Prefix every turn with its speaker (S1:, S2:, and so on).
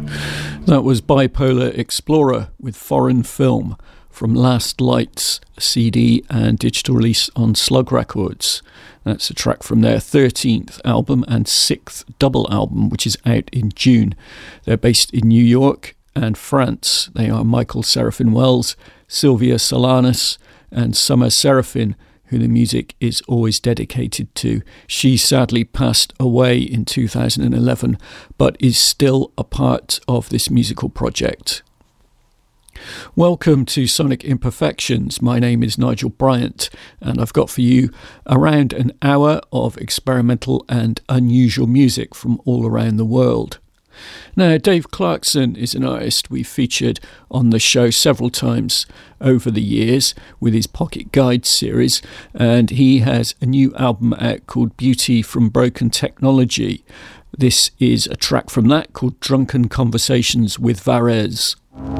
S1: That was Bipolar Explorer with Foreign Film from Last Lights, CD and digital release on Slug Records. That's a track from their 13th album and 6th double album, which is out in June. They're based in New York and France. They are Michael Seraphin Wells, Sylvia Solanas and Summer Seraphin, who the music is always dedicated to. She sadly passed away in 2011, but is still a part of this musical project. Welcome to Sonic Imperfections. My name is Nigel Bryant, and I've got for you around an hour of experimental and unusual music from all around the world. Now, Dave Clarkson is an artist we've featured on the show several times over the years with his Pocket Guide series, and he has a new album out called Beauty from Broken Technology. This is a track from that called Drunken Conversations with Varese.